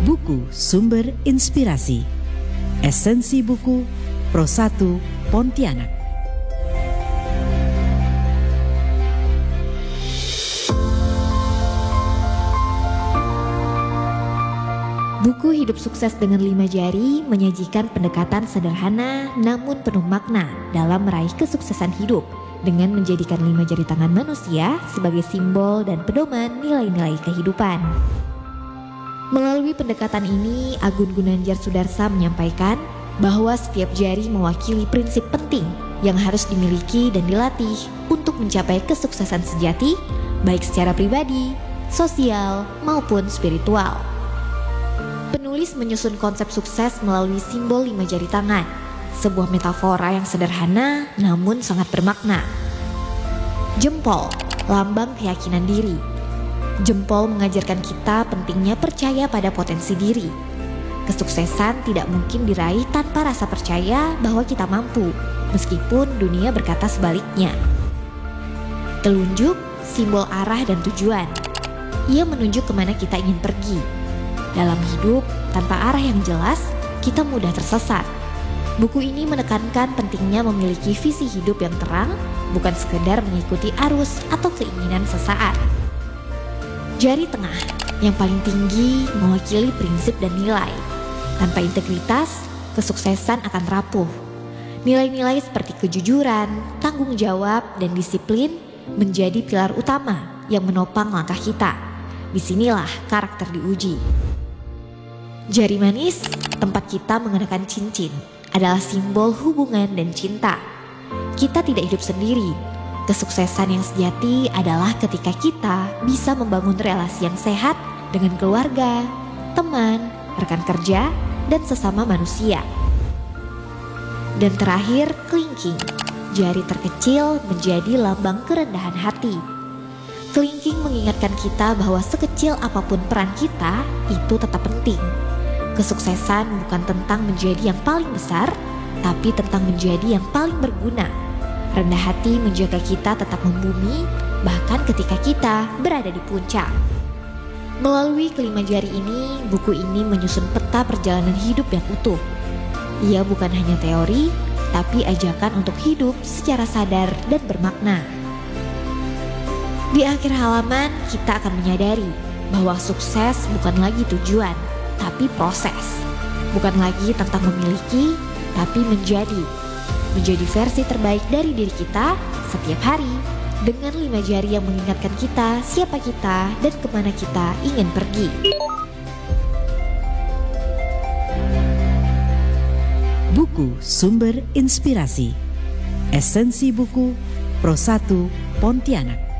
Buku sumber inspirasi. Esensi buku Pro 1 Pontianak. Buku Hidup Sukses dengan 5 Jari menyajikan pendekatan sederhana namun penuh makna dalam meraih kesuksesan hidup dengan menjadikan 5 jari tangan manusia sebagai simbol dan pedoman nilai-nilai kehidupan. Melalui pendekatan ini, Agun Gunanjar Sudarsa menyampaikan bahwa setiap jari mewakili prinsip penting yang harus dimiliki dan dilatih untuk mencapai kesuksesan sejati, baik secara pribadi, sosial, maupun spiritual. Penulis menyusun konsep sukses melalui simbol 5 jari tangan, sebuah metafora yang sederhana namun sangat bermakna. Jempol, lambang keyakinan diri. Jempol mengajarkan kita pentingnya percaya pada potensi diri. Kesuksesan tidak mungkin diraih tanpa rasa percaya bahwa kita mampu, meskipun dunia berkata sebaliknya. Telunjuk, simbol arah dan tujuan. Ia menunjuk kemana kita ingin pergi. Dalam hidup, tanpa arah yang jelas, kita mudah tersesat. Buku ini menekankan pentingnya memiliki visi hidup yang terang, bukan sekedar mengikuti arus atau keinginan sesaat. Jari tengah, yang paling tinggi, mewakili prinsip dan nilai. Tanpa integritas, kesuksesan akan rapuh. Nilai-nilai seperti kejujuran, tanggung jawab, dan disiplin menjadi pilar utama yang menopang langkah kita. Disinilah karakter diuji. Jari manis, tempat kita mengenakan cincin, adalah simbol hubungan dan cinta. Kita tidak hidup sendiri. Kesuksesan yang sejati adalah ketika kita bisa membangun relasi yang sehat dengan keluarga, teman, rekan kerja, dan sesama manusia. Dan terakhir, kelingking. Jari terkecil menjadi lambang kerendahan hati. Kelingking mengingatkan kita bahwa sekecil apapun peran kita, itu tetap penting. Kesuksesan bukan tentang menjadi yang paling besar, tapi tentang menjadi yang paling berguna. Rendah hati menjaga kita tetap membumi, bahkan ketika kita berada di puncak. Melalui kelima jari ini, buku ini menyusun peta perjalanan hidup yang utuh. Ia bukan hanya teori, tapi ajakan untuk hidup secara sadar dan bermakna. Di akhir halaman, kita akan menyadari bahwa sukses bukan lagi tujuan, tapi proses. Bukan lagi tentang memiliki, tapi menjadi versi terbaik dari diri kita setiap hari, dengan 5 jari yang mengingatkan kita siapa kita dan kemana kita ingin pergi. Buku sumber inspirasi. Esensi buku Pro 1 Pontianak.